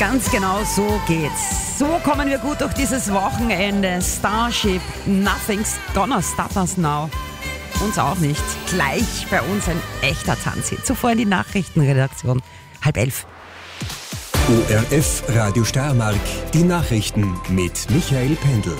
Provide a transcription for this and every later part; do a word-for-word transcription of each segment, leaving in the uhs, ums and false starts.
Ganz genau so geht's. So kommen wir gut durch dieses Wochenende. Starship, nothing's gonna stop us now. Uns auch nicht. Gleich bei uns ein echter Tanzhit. Zuvor in die Nachrichtenredaktion. Halb elf. O R F Radio Steiermark, die Nachrichten mit Michael Pendl.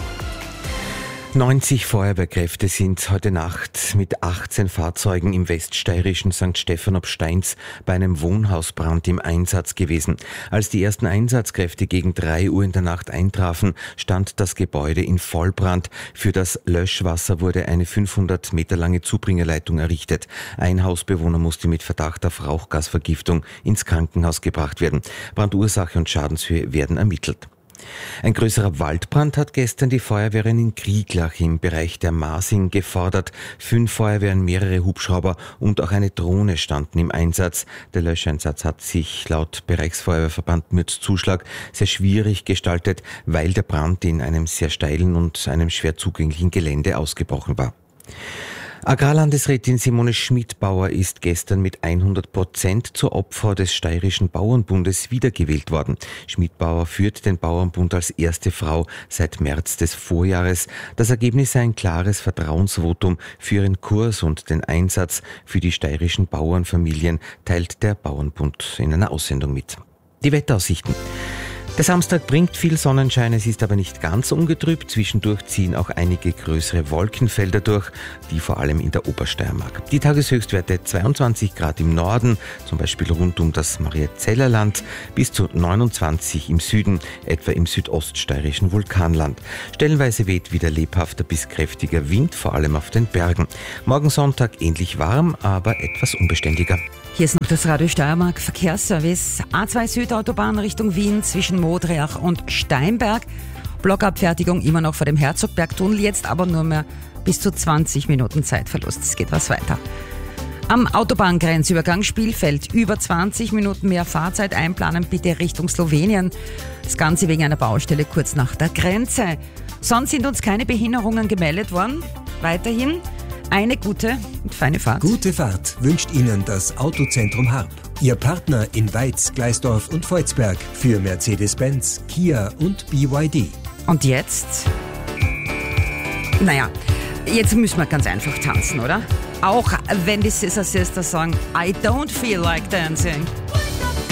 neunzig Feuerwehrkräfte sind heute Nacht mit achtzehn Fahrzeugen im weststeirischen Sankt Stephan ob Steins bei einem Wohnhausbrand im Einsatz gewesen. Als die ersten Einsatzkräfte gegen drei Uhr in der Nacht eintrafen, stand das Gebäude in Vollbrand. Für das Löschwasser wurde eine fünfhundert Meter lange Zubringerleitung errichtet. Ein Hausbewohner musste mit Verdacht auf Rauchgasvergiftung ins Krankenhaus gebracht werden. Brandursache und Schadenshöhe werden ermittelt. Ein größerer Waldbrand hat gestern die Feuerwehren in Krieglach im Bereich der Masing gefordert. Fünf Feuerwehren, mehrere Hubschrauber und auch eine Drohne standen im Einsatz. Der Löscheinsatz hat sich laut Bereichsfeuerwehrverband Mürzzuschlag sehr schwierig gestaltet, weil der Brand in einem sehr steilen und einem schwer zugänglichen Gelände ausgebrochen war. Agrarlandesrätin Simone Schmidbauer ist gestern mit hundert Prozent zur Obfrau des Steirischen Bauernbundes wiedergewählt worden. Schmidbauer führt den Bauernbund als erste Frau seit März des Vorjahres. Das Ergebnis sei ein klares Vertrauensvotum für ihren Kurs und den Einsatz für die steirischen Bauernfamilien, teilt der Bauernbund in einer Aussendung mit. Die Wetteraussichten. Der Samstag bringt viel Sonnenschein, es ist aber nicht ganz ungetrübt. Zwischendurch ziehen auch einige größere Wolkenfelder durch, die vor allem in der Obersteiermark. Die Tageshöchstwerte zweiundzwanzig Grad im Norden, zum Beispiel rund um das Mariazellerland, bis zu neunundzwanzig im Süden, etwa im südoststeirischen Vulkanland. Stellenweise weht wieder lebhafter bis kräftiger Wind, vor allem auf den Bergen. Morgen Sonntag ähnlich warm, aber etwas unbeständiger. Hier ist noch das Radio Steiermark Verkehrsservice. A zwei Südautobahn Richtung Wien zwischen Modriach und Steinberg. Blockabfertigung immer noch vor dem Herzogbergtunnel, jetzt aber nur mehr bis zu zwanzig Minuten Zeitverlust. Es geht was weiter. Am Autobahngrenzübergang Spielfeld über zwanzig Minuten mehr Fahrzeit einplanen, bitte Richtung Slowenien. Das Ganze wegen einer Baustelle kurz nach der Grenze. Sonst sind uns keine Behinderungen gemeldet worden. Weiterhin eine gute und feine Fahrt. Gute Fahrt wünscht Ihnen das Autozentrum Harp. Ihr Partner in Weiz, Gleisdorf und Volzberg für Mercedes-Benz, Kia und B Y D. Und jetzt? Naja, jetzt müssen wir ganz einfach tanzen, oder? Auch wenn die Scissor Sisters sagen, I don't feel like dancing.